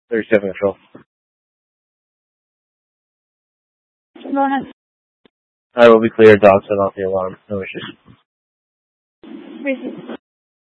37 control. Go ahead. I will be clear. Dogs set off the alarm. No issues.